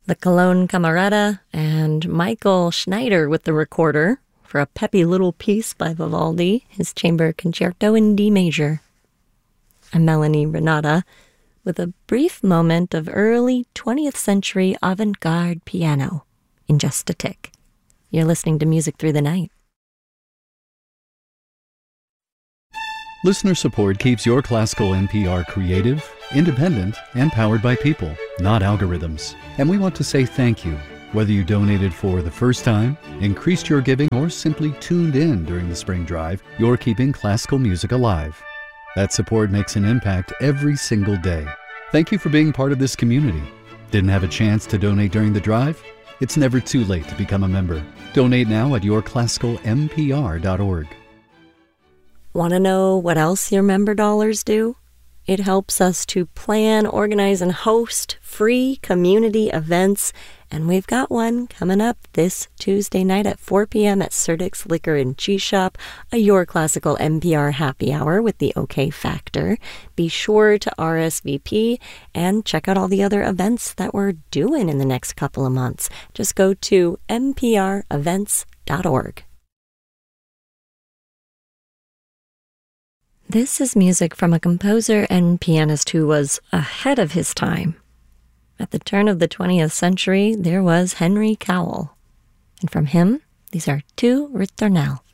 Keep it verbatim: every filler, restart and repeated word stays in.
the Cologne Camerata, and Michael Schneider with the recorder for a peppy little piece by Vivaldi, his chamber concerto in D major. I'm Melanie Renata with a brief moment of early twentieth century avant-garde piano in just a tick. You're listening to Music Through the Night. Listener support keeps your classical N P R creative, independent, and powered by people, not algorithms. And we want to say thank you. Whether you donated for the first time, increased your giving, or simply tuned in during the spring drive, you're keeping classical music alive. That support makes an impact every single day. Thank you for being part of this community. Didn't have a chance to donate during the drive? It's never too late to become a member. Donate now at your classical m p r dot org. Want to know what else your member dollars do? It helps us to plan, organize, and host free community events, and we've got one coming up this Tuesday night at four p.m. at Serdik's Liquor and Cheese Shop, a Your Classical N P R happy hour with the OK Factor. Be sure to R S V P and check out all the other events that we're doing in the next couple of months. Just go to m p r events dot org. This is music from a composer and pianist who was ahead of his time. At the turn of the twentieth century, there was Henry Cowell. And from him, these are two Ritornelle.